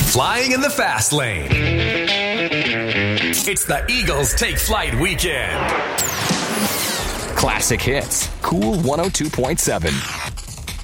Flying in the fast lane. It's the Eagles Take Flight Weekend. Classic hits. Cool 102.7.